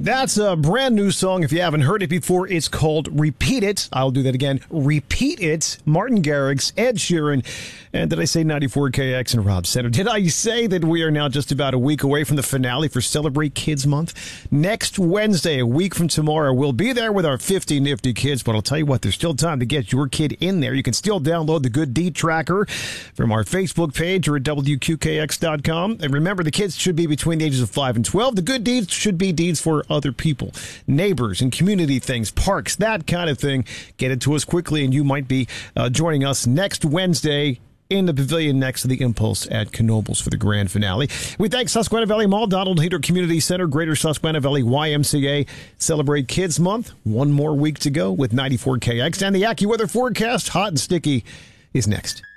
That's a brand new song. If you haven't heard it before, it's called Repeat It. I'll do that again. Repeat It. Martin Garrix, Ed Sheeran. And did I say 94KX and Rob Center? Did I say that we are now just about a week away from the finale for Celebrate Kids Month? Next Wednesday, a week from tomorrow, we'll be there with our 50 Nifty Kids. But I'll tell you what, there's still time to get your kid in there. You can still download the Good Deed Tracker from our Facebook page or at WQKX.com. And remember, the kids should be between the ages of 5 and 12. The good deeds should be deeds for other people, neighbors and community things, parks, that kind of thing. Get it to us quickly, and you might be joining us next Wednesday in the pavilion next to the Impulse at Knoebels for the grand finale. We thank Susquehanna Valley Mall, Donald Hayter Community Center, Greater Susquehanna Valley YMCA. Celebrate Kids Month. One more week to go with 94KX. And the AccuWeather forecast, hot and sticky, is next.